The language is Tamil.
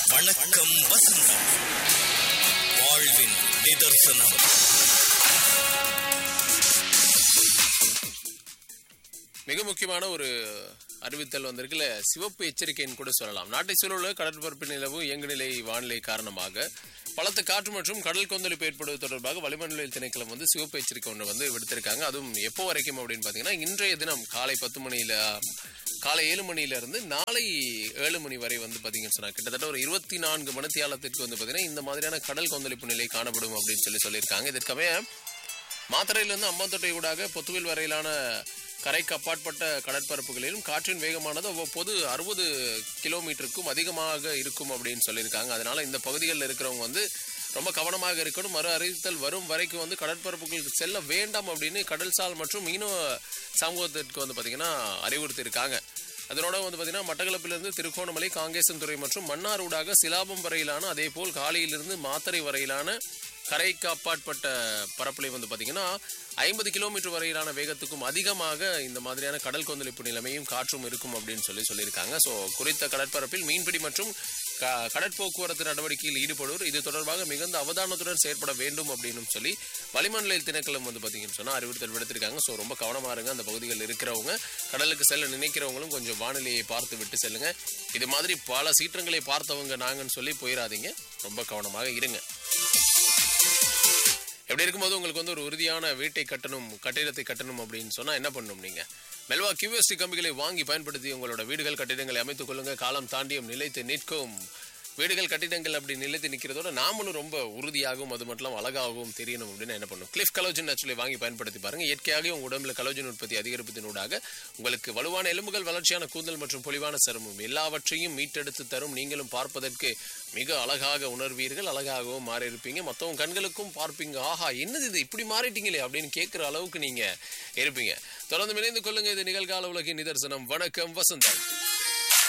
வணக்கம் வசந்தம், வாழ்வின் நிதர்சனம். மிக முக்கியமான ஒரு அறிவித்தல் வந்திருக்குல்ல, சிவப்பு எச்சரிக்கைன்னு கூட சொல்லலாம். நாட்டை சூழல கடற்பரப்பு நிலவும் இயங்குநிலை வானிலை காரணமாக பலத்த காற்று மற்றும் கடல் கொந்தளிப்பு ஏற்படுவது தொடர்பாக வளிமண்டல திணைக்களம் வந்து சிவப்பு எச்சரிக்கை ஒன்று விடுத்திருக்காங்க. அதுவும் எப்போ வரைக்கும் அப்படின்னு பார்த்தீங்கன்னா, இன்றைய தினம் காலை 10 மணியில காலை 7 மணியில இருந்து நாளை 7 மணி வரை வந்து பார்த்தீங்கன்னு சொன்னா கிட்டத்தட்ட ஒரு 24 மணித்தியாலத்திற்கு வந்து பார்த்தீங்கன்னா இந்த மாதிரியான கடல் கொந்தளிப்பு நிலை காணப்படும் அப்படின்னு சொல்லியிருக்காங்க. இதற்கவே மாத்தறையிலிருந்து அம்பாந்தோட்டை ஊடாக பொத்துவில் வரையிலான கரைக்கு அப்பாற்பட்ட கடற்பரப்புகளிலும் காற்றின் வேகமானது அவ்வப்போது 60 கிலோமீட்டருக்கும் அதிகமாக இருக்கும் அப்படின்னு சொல்லியிருக்காங்க. அதனால இந்த பகுதிகளில் இருக்கிறவங்க வந்து ரொம்ப கவனமாக இருக்கணும். மறு அறிவித்தல் வரும் வரைக்கும் வந்து கடற்பரப்புகளுக்கு செல்ல வேண்டாம் அப்படின்னு கடல்சால் மற்றும் மீனவ சமூகத்திற்கு வந்து பார்த்தீங்கன்னா அறிவுறுத்தியிருக்காங்க. அதனோட வந்து பார்த்தீங்கன்னா மட்டக்களப்பிலிருந்து திருகோணமலை, காங்கேசன்துறை மற்றும் மன்னார் ஊடாக சிலாபம் வரையிலான, அதே போல் காலையிலிருந்து மாத்தறை வரையிலான கரைக்கு அப்பாற்பட்ட பரப்புலை வந்து பார்த்தீங்கன்னா 50 கிலோமீட்டர் வரையிலான வேகத்துக்கும் அதிகமாக இந்த மாதிரியான கடல் கொந்தளிப்பு நிலைமையும் காற்றும் இருக்கும் அப்படின்னு சொல்லியிருக்காங்க. ஸோ குறித்த கடற்பரப்பில் மீன்பிடி மற்றும் கடற்போக்குவரத்து நடவடிக்கையில் ஈடுபடுவோர் இது தொடர்பாக மிகுந்த அவதானத்துடன் செயற்பட வேண்டும் அப்படின்னு சொல்லி வளிமண்டல திணைக்களம் வந்து பார்த்தீங்கன்னு சொன்னால் அறிவுறுத்தல் விடுத்திருக்காங்க. ஸோ ரொம்ப கவனமாக இருங்க. அந்த பகுதிகளில் இருக்கிறவங்க, கடலுக்கு செல்ல நினைக்கிறவங்களும் கொஞ்சம் வானிலையை பார்த்து விட்டு செல்லுங்க. இது மாதிரி பல சீற்றங்களை பார்த்தவங்க நாங்கன்னு சொல்லி போயிடாதீங்க. ரொம்ப கவனமாக இருங்க. எப்படி இருக்கும்போது உங்களுக்கு வந்து ஒரு உறுதியான கட்டிடத்தை கட்டணும் அப்படின்னு சொன்னா என்ன பண்ணணும்? நீங்க மெல்வா கியூஎஸ்டி கம்பிகளை வாங்கி பயன்படுத்தி உங்களோட வீடுகள், கட்டிடங்களை அமைத்துக் கொள்ளுங்க. காலம் தாண்டியும் நிலைத்து நிற்கும் வீடுகள், கட்டிடங்கள் அப்படி நிலைத்து நிற்கிறதோட நாமளும் ரொம்ப உறுதியாகவும் அது மட்டும் அழகாகவும் தெரியணும் அப்படின்னு என்ன பண்ணும்? கிளிஃப் கலோஜன் நேச்சுரலை வாங்கி பயன்படுத்தி பாருங்க. இயற்கையாக உங்க உடம்புல கலோஜன் உற்பத்தி அதிகரிப்பதனூடாக உங்களுக்கு வலுவான எலும்புகள், வளர்ச்சியான கூந்தல் மற்றும் பொலிவான சருமம் எல்லாவற்றையும் மீட்டெடுத்து தரும். நீங்களும் பார்ப்பதற்கு மிக அழகாக உணர்வீர்கள், அழகாகவும் மாறி இருப்பீங்க. மற்றவங்க கண்களுக்கும் பார்ப்பீங்க, ஆஹா என்னது இது இப்படி மாறிட்டீங்களே அப்படின்னு கேட்கிற அளவுக்கு நீங்க இருப்பீங்க. தொடர்ந்து இணைந்து கொள்ளுங்க. இது நிகழ்கால உலகின் நிதர்சனம். வணக்கம் வசந்தம்.